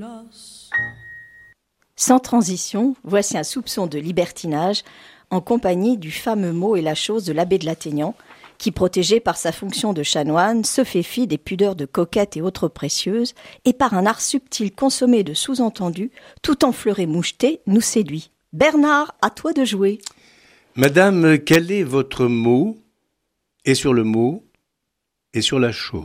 Sans transition, voici un soupçon de libertinage en compagnie du fameux mot et la chose de l'abbé de Lattaignant, qui, protégé par sa fonction de chanoine, se fait fi des pudeurs de coquettes et autres précieuses, et par un art subtil consommé de sous-entendus, tout enfleuré moucheté, nous séduit. Bernard, à toi de jouer. Madame, quel est votre mot, et sur le mot, et sur la chose?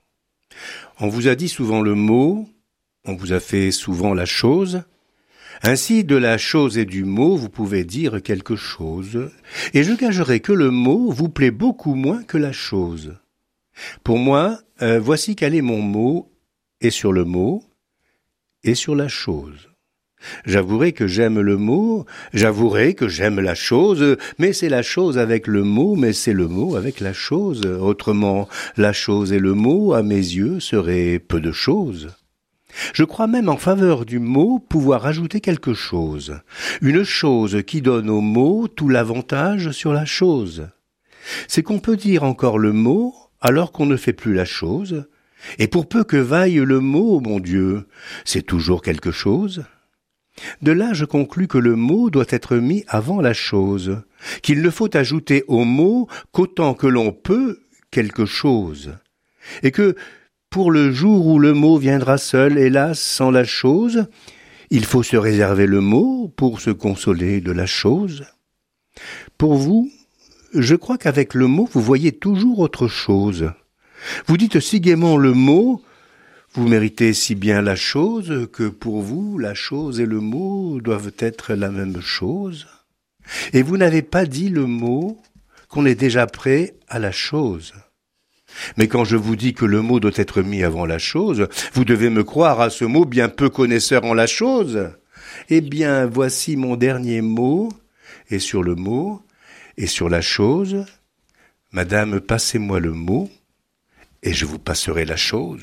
On vous a dit souvent le mot, on vous a fait souvent la chose. Ainsi, de la chose et du mot, vous pouvez dire quelque chose, et je gagerai que le mot vous plaît beaucoup moins que la chose. Pour moi, voici quel est mon mot, et sur le mot, et sur la chose. J'avouerai que j'aime le mot, j'avouerai que j'aime la chose, mais c'est la chose avec le mot, mais c'est le mot avec la chose. Autrement, la chose et le mot, à mes yeux, seraient peu de choses. Je crois même en faveur du mot pouvoir ajouter quelque chose, une chose qui donne au mot tout l'avantage sur la chose. C'est qu'on peut dire encore le mot alors qu'on ne fait plus la chose, et pour peu que vaille le mot, mon Dieu, c'est toujours quelque chose. De là, je conclus que le mot doit être mis avant la chose, qu'il ne faut ajouter au mot qu'autant que l'on peut quelque chose, et que, pour le jour où le mot viendra seul, hélas, sans la chose, il faut se réserver le mot pour se consoler de la chose. Pour vous, je crois qu'avec le mot, vous voyez toujours autre chose. Vous dites si gaiement le mot, vous méritez si bien la chose, que pour vous, la chose et le mot doivent être la même chose. Et vous n'avez pas dit le mot qu'on est déjà prêt à la chose. Mais quand je vous dis que le mot doit être mis avant la chose, vous devez me croire à ce mot bien peu connaisseur en la chose. Eh bien, voici mon dernier mot, et sur le mot, et sur la chose. Madame, passez-moi le mot, et je vous passerai la chose.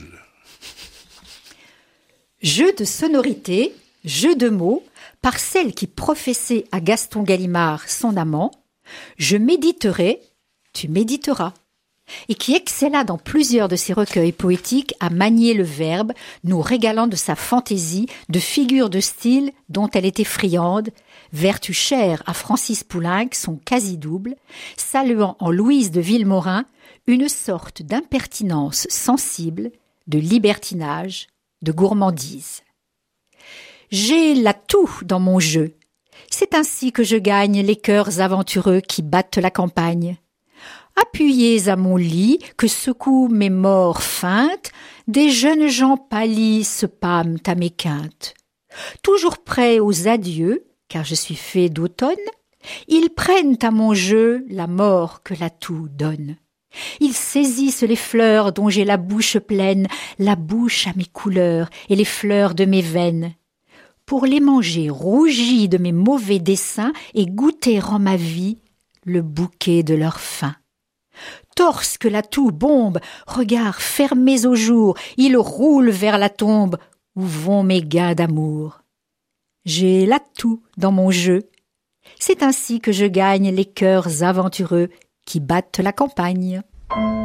Jeu de sonorité, jeu de mots, par celle qui professait à Gaston Gallimard son amant, je méditerai, tu méditeras, et qui excella dans plusieurs de ses recueils poétiques à manier le verbe, nous régalant de sa fantaisie, de figures de style dont elle était friande, vertu chère à Francis Poulenc, son quasi-double, saluant en Louise de Vilmorin une sorte d'impertinence sensible, de libertinage, de gourmandise. J'ai l'atout dans mon jeu. C'est ainsi que je gagne les cœurs aventureux qui battent la campagne. Appuyés à mon lit, que secouent mes morts feintes, des jeunes gens pâlis se pâment à mes quintes. Toujours prêts aux adieux, car je suis fait d'automne, ils prennent à mon jeu la mort que l'atout donne. Ils saisissent les fleurs dont j'ai la bouche pleine, la bouche à mes couleurs et les fleurs de mes veines, pour les manger rougies de mes mauvais desseins et goûter en ma vie le bouquet de leur faim. Torse que l'atout bombe, regards fermés au jour, ils roulent vers la tombe où vont mes gains d'amour. J'ai l'atout dans mon jeu. C'est ainsi que je gagne les cœurs aventureux qui battent la campagne.